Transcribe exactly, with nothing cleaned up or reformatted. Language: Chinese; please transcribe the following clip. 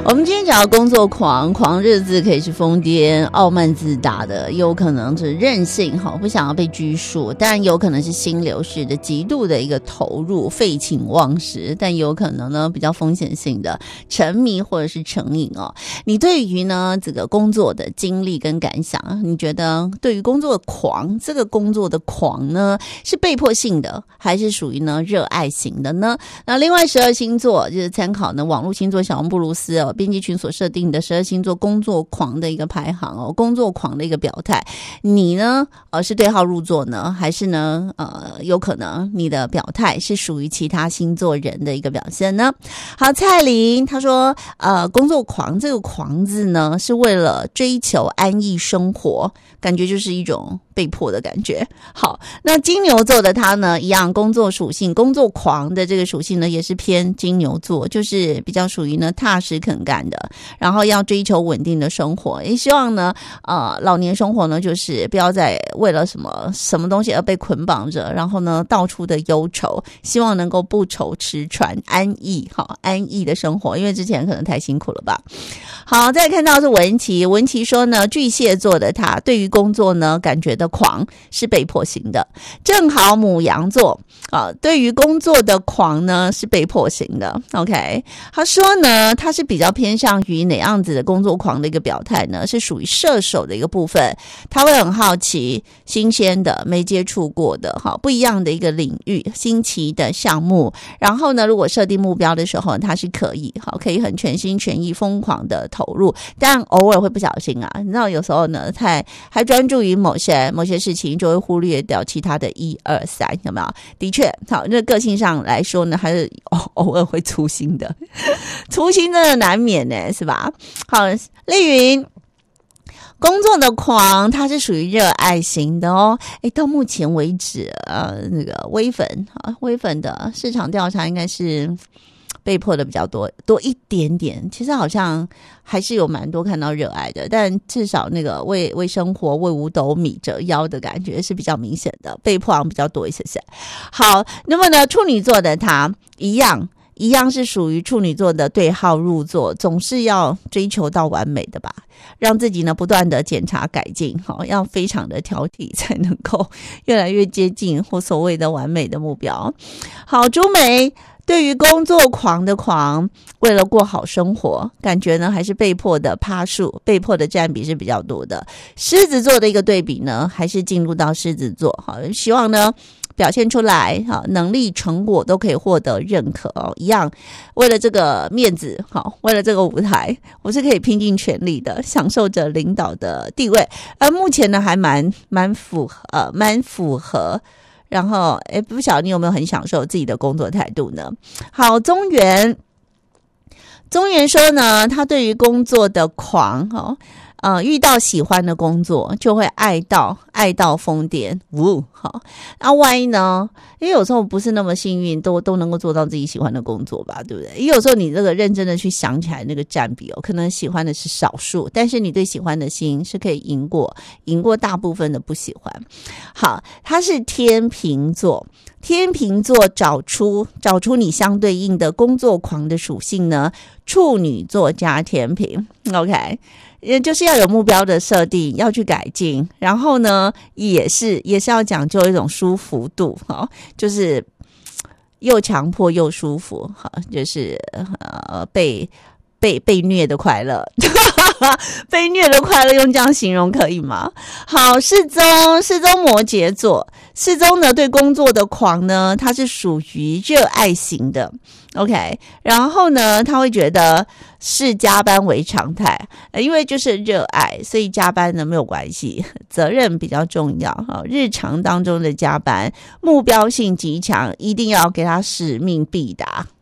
我们今天讲到工作狂，狂这个字可以是疯癫、傲慢自大的，有可能是任性，不想要被拘束，但有可能是心流式的极度的一个投入，废寝忘食，但有可能呢比较风险性的沉迷或者是成瘾哦。你对于呢这个工作的经历跟感想，你觉得对于工作的狂，这个工作的狂呢是被迫性的，还是属于呢热爱型的呢？那另外十二星座就是参考呢网络星座小王布鲁斯哦编辑群所设定的十二星座工作狂的一个排行哦，工作狂的一个表态，你呢呃是对号入座呢，还是呢呃有可能你的表态是属于其他星座人的一个表现呢？好，蔡琳她说呃工作狂这个狂字呢是为了追求安逸生活，感觉就是一种被迫的感觉。好，那金牛座的他呢一样，工作属性工作狂的这个属性呢也是偏金牛座，就是比较属于呢踏实肯干的，然后要追求稳定的生活，也希望呢呃老年生活呢就是不要再为了什么什么东西而被捆绑着，然后呢到处的忧愁，希望能够不愁吃穿，安逸，好安逸的生活，因为之前可能太辛苦了吧。好，再看到是文琪，文琪说呢巨蟹座的他对于工作呢感觉的狂是被迫型的，正好牡羊座啊，对于工作的狂呢是被迫型的。 OK， 他说呢他是比较偏向于哪样子的工作狂的一个表态呢，是属于射手的一个部分，他会很好奇新鲜的没接触过的好不一样的一个领域，新奇的项目，然后呢如果设定目标的时候他是可以好可以很全心全意疯狂的投入，但偶尔会不小心啊，你知道有时候呢太还专注于某些某些事情，就会忽略掉其他的一二三，有没有？的确好，那个性上来说呢还是偶尔会粗心的粗心真的难免呢，是吧？好，丽云工作的狂它是属于热爱型的哦。诶，到目前为止呃，那个微粉啊，微粉的市场调查应该是被迫的比较多多一点点，其实好像还是有蛮多看到热爱的，但至少那个为为生活为五斗米折腰的感觉是比较明显的，被迫比较多一些些。好，那么呢处女座的他一样一样是属于处女座的对号入座，总是要追求到完美的吧，让自己呢不断的检查改进，好，要非常的挑剔才能够越来越接近或所谓的完美的目标。好，朱梅对于工作狂的狂，为了过好生活，感觉呢还是被迫的趴数，被迫的占比是比较多的。狮子座的一个对比呢，还是进入到狮子座，好，希望呢表现出来，好，能力成果都可以获得认可哦。一样，为了这个面子，好，为了这个舞台，我是可以拼尽全力的，享受着领导的地位。而目前呢，还蛮蛮符合，呃，蛮符合。然后，哎，不晓得你有没有很享受自己的工作态度呢？好，中原，中原说呢，他对于工作的狂，哦。呃，遇到喜欢的工作就会爱到爱到疯癫，呜，好，那、啊、万一呢？因为有时候不是那么幸运，都都能够做到自己喜欢的工作吧，对不对？因为有时候你这个认真的去想起来，那个占比哦，可能喜欢的是少数，但是你对喜欢的心是可以赢过赢过大部分的不喜欢。好，他是天秤座。天秤座找出找出你相对应的工作狂的属性呢，处女座加天秤 OK， 也就是要有目标的设定，要去改进，然后呢也是也是要讲究一种舒服度，哦，就是又强迫又舒服，好，就是呃被被被虐的快乐被虐的快乐用这样形容可以吗？好，适中适中摩羯座，适中呢对工作的狂呢，它是属于热爱型的 OK， 然后呢他会觉得视加班为常态，因为就是热爱，所以加班呢没有关系，责任比较重要，日常当中的加班目标性极强，一定要给他使命必达